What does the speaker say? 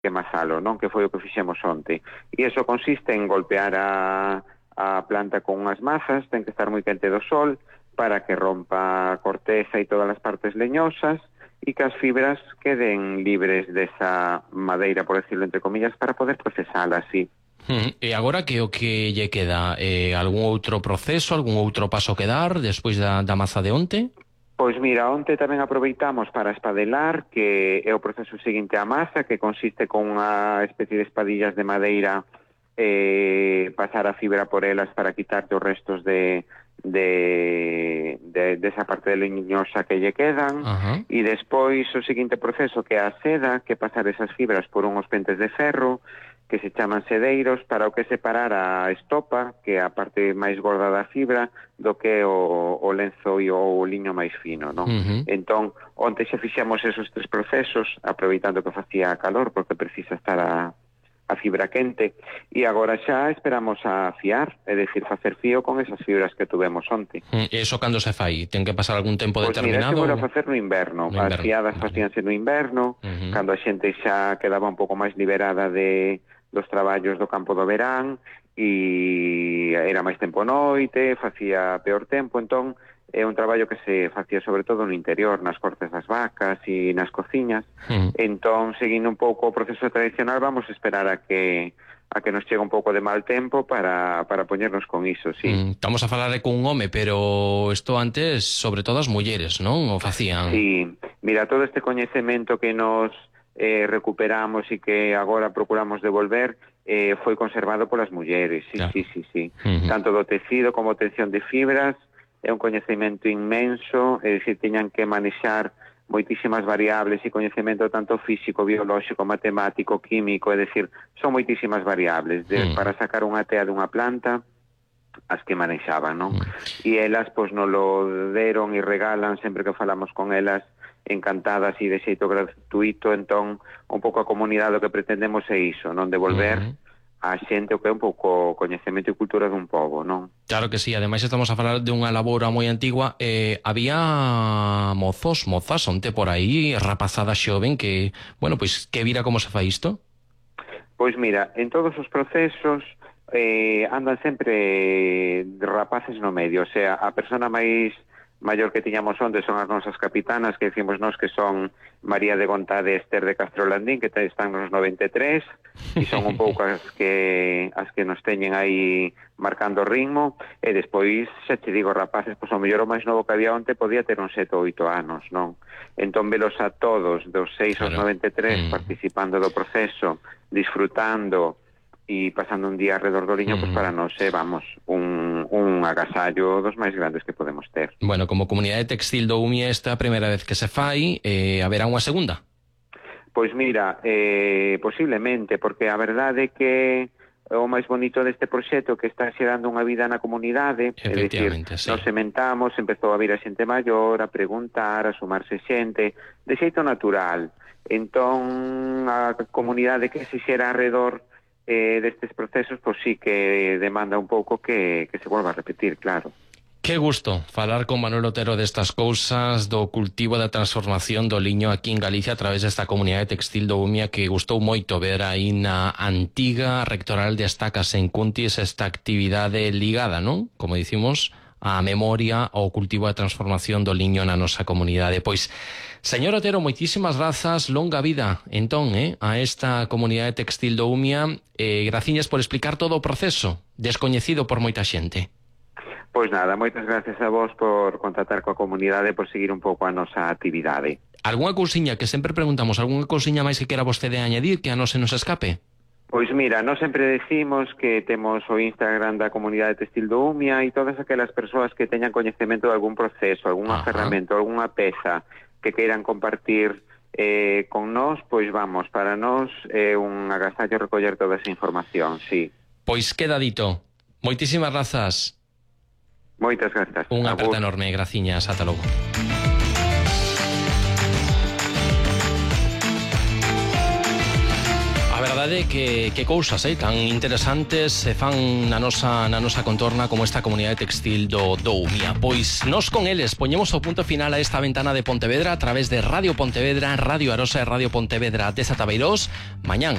masalo, non? Que foi o que fixemos onte. E iso consiste en golpear a planta con unhas mazas, ten que estar moi quente do sol, para que rompa a corteza e todas as partes leñosas, e que as fibras queden libres desa madeira, por decirlo entre comillas, para poder procesala así. E agora que o que lle queda? Algún outro proceso, algún outro paso que dar despois da maza de onte? Pois mira, onte tamén aproveitamos para espadelar, que é o proceso seguinte á maza, que consiste con unha especie de espadillas de madeira, pasar a fibra por elas para quitarte os restos desa parte de leñosa que lle quedan. E despois o seguinte proceso, que é a seda, que pasar esas fibras por unhos pentes de ferro que se chaman sedeiros, para o que separar a estopa, que é a parte máis gorda da fibra, do que o lenzo e o liño máis fino, non? Entón, onte xa fixemos esos tres procesos, aproveitando que facía calor, porque precisa estar a fibra quente, e agora xa esperamos a fiar, é dicir, facer fío con esas fibras que tuvemos onte. E iso cando se fai? Ten que pasar algún tempo determinado? Pois mira, seguro facer no inverno. As fiadas facíanse no inverno, cando a xente xa quedaba un pouco máis liberada dos traballos do campo do verán, e era máis tempo noite, facía peor tempo, entón é un traballo que se facía sobre todo no interior, nas cortes das vacas e nas cociñas. Entón, seguindo un pouco o proceso tradicional, vamos a esperar a que nos chegue un pouco de mal tempo para poñernos con iso, sí. Estamos a falar con un home, pero isto antes, sobre todo as mulleres, non? O facían? Sí, mira, todo este coñecemento que nos recuperamos e que agora procuramos devolver foi conservado polas mulleres, sí, claro. Sí. Tanto do tecido como obtención de fibras, é un coñecemento inmenso, é dicir, teñan que manexar moitísimas variables e coñecemento tanto físico, biolóxico, matemático, químico, é dicir, son moitísimas variables para sacar unha tea dunha planta, as que manexaban, non? E elas, pois, nos lo deron e regalan sempre que falamos con elas, encantadas e de xeito gratuito. Entón, un pouco a comunidade o que pretendemos é iso, non? Devolver a xente o que é un pouco coñecemento e cultura dun pobo, non? Claro que sí, ademais estamos a falar de unha labora moi antigua. Había mozas onte por aí, rapazada xoven que, bueno, pois que vira como se fai isto? Pois mira, en todos os procesos andan sempre rapaces no medio, o sea, a persona máis maior que tiñamos onde son as nosas capitanas, que decimos nós que son María de Gontade e Esther de Castrolandín, que están nos 93, e son un pouco as que nos teñen aí marcando o ritmo. E despois, xa te digo, rapaces, pois o mellor o máis novo que había onte podía ter uns 7 ou 8 anos, non? Entón, velos a todos, dos 6 aos 93, participando do proceso, disfrutando e pasando un día alrededor do liño, pois para nós vamos, un agasallo dos máis grandes que podemos ter. Bueno, como comunidade textil do UMIA, esta é a primeira vez que se fai, haberá unha segunda? Pois mira, posiblemente, porque a verdade é que o máis bonito deste proxecto que está xerando unha vida na comunidade, é dicir, nos sementamos, empezou a vir a xente maior, a preguntar, a sumarse xente, de xeito natural. Entón, a comunidade que se xera alrededor destes procesos, pois sí que demanda un pouco que se volva a repetir, claro. Que gusto falar con Manuel Otero destas cousas, do cultivo da transformación do liño aquí en Galicia a través desta comunidade textil do UMIA, que gustou moito ver aí na antiga rectoral de Estacas en Cuntis esta actividade ligada, non? Como dicimos, a memoria ao cultivo da transformación do liño na nosa comunidade. Pois, señor Otero, moitísimas grazas, longa vida, entón, a esta comunidade textil do UMIA, graciñas por explicar todo o proceso, descoñecido por moita xente. Pois nada, moitas gracias a vos por contactar coa comunidade, por seguir un pouco a nosa actividade. Algúnha cousiña que sempre preguntamos, algúnha cousiña máis que quera vostede añadir que a non se nos escape? Pois mira, nós sempre decimos que temos o Instagram da comunidade textil do UMIA e todas aquelas persoas que teñan coñecemento de algún proceso, algunha ferramenta, algunha peza que queiran compartir con nós, pois vamos, para nós é un agasallo recoller toda esa información, sí. Pois queda dito. Moitísimas grazas. Moitas grazas. Unha aperta enorme, graciñas, ata logo. A verdade que cousas tan interesantes se fan na nosa contorna como esta comunidade textil do UMIA. Pois nós con eles poñemos o punto final a esta ventana de Pontevedra a través de Radio Pontevedra, Radio Arosa e Radio Pontevedra de Satabeirós. Mañán